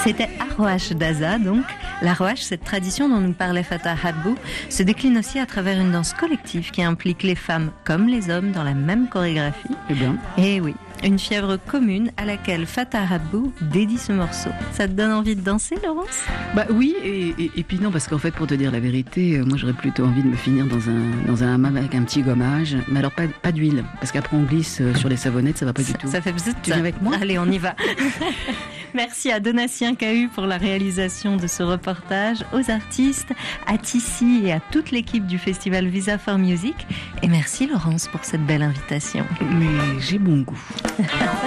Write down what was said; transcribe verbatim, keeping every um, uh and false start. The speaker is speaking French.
C'était Arroache d'Aza, donc. L'Arroache, cette tradition dont nous parlait Fatah Habou, se décline aussi à travers une danse collective qui implique les femmes comme les hommes dans la même chorégraphie. Eh bien. Et oui, une fièvre commune à laquelle Fatah Habou dédie ce morceau. Ça te donne envie de danser, Laurence ? Bah oui, et, et, et puis non, parce qu'en fait, pour te dire la vérité, moi j'aurais plutôt envie de me finir dans un, dans un hammam avec un petit gommage, mais alors pas, pas d'huile, parce qu'après on glisse sur les savonnettes, ça va pas ça, du tout. Ça fait bzzzt. Tu viens avec moi ? Allez, on y va. Merci à Donatien Cahu pour la réalisation de ce reportage, aux artistes, à Tissi et à toute l'équipe du festival Visa for Music. Et merci Laurence pour cette belle invitation. Mais j'ai bon goût.